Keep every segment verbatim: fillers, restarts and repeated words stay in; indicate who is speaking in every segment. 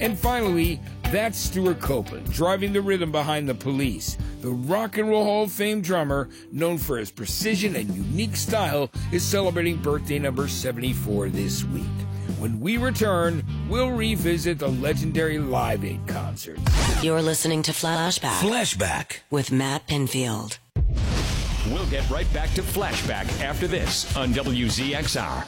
Speaker 1: And finally, that's Stuart Copeland, driving the rhythm behind The Police. The Rock and Roll Hall of Fame drummer, known for his precision and unique style, is celebrating birthday number seventy-four this week. When we return, we'll revisit the legendary Live Aid concert.
Speaker 2: You're listening to Flashback.
Speaker 3: Flashback
Speaker 2: with Matt Pinfield.
Speaker 4: We'll get right back to Flashback after this on W Z X R.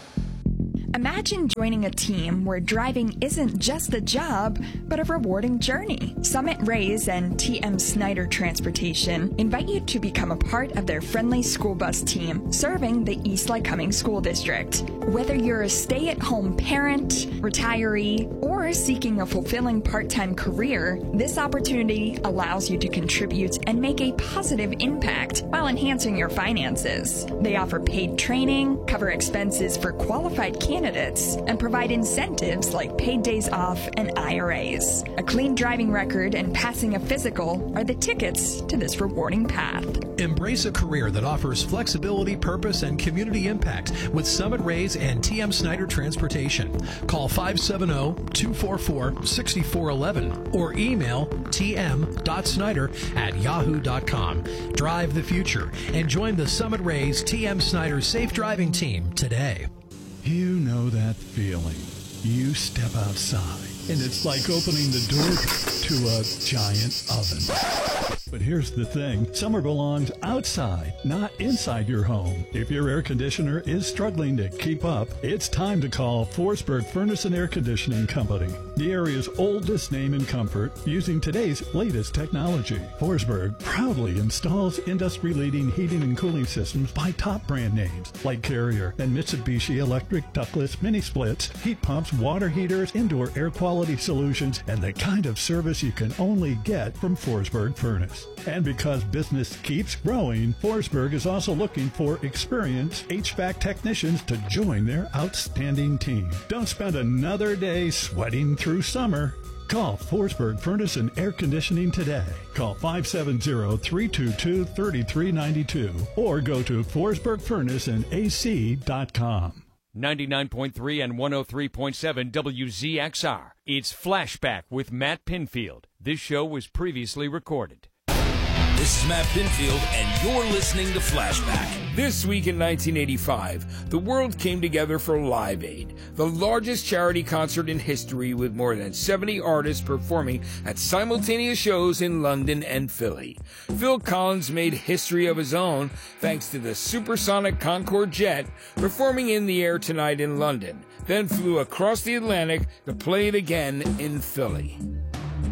Speaker 5: Imagine joining a team where driving isn't just a job, but a rewarding journey. Summit Rays and T M Snyder Transportation invite you to become a part of their friendly school bus team serving the East Lycoming School District. Whether you're a stay-at-home parent, retiree, or seeking a fulfilling part-time career, this opportunity allows you to contribute and make a positive impact while enhancing your finances. They offer paid training, cover expenses for qualified candidates, and provide incentives like paid days off and I R As. A clean driving record and passing a physical are the tickets to this rewarding path.
Speaker 6: Embrace a career that offers flexibility, purpose, and community impact with Summit Rays and T M Snyder Transportation. Call five seven zero, two four four, six four one one or email t m dot snyder at yahoo dot com. Drive the future and join the Summit Rays T M Snyder Safe Driving Team today.
Speaker 7: You know that feeling. You step outside, and it's like opening the door to a giant oven. But here's the thing. Summer belongs outside, not inside your home. If your air conditioner is struggling to keep up, it's time to call Forsberg Furnace and Air Conditioning Company, the area's oldest name in comfort, using today's latest technology. Forsberg proudly installs industry-leading heating and cooling systems by top brand names like Carrier and Mitsubishi Electric ductless mini splits, heat pumps, water heaters, indoor air quality solutions, and the kind of service you can only get from Forsberg Furnace. And because business keeps growing, Forsberg is also looking for experienced H V A C technicians to join their outstanding team. Don't spend another day sweating through summer. Call Forsberg Furnace and Air Conditioning today. Call five seven zero, three two two, three three nine two or go to forsberg furnace and a c dot com.
Speaker 4: ninety-nine point three and one oh three point seven W Z X R. It's Flashback with Matt Pinfield. This show was previously recorded.
Speaker 3: This is Matt Pinfield, and you're listening to Flashback.
Speaker 1: This week in nineteen eighty-five, the world came together for Live Aid, the largest charity concert in history with more than seventy artists performing at simultaneous shows in London and Philly. Phil Collins made history of his own thanks to the supersonic Concorde jet performing in the air tonight in London, then flew across the Atlantic to play it again in Philly.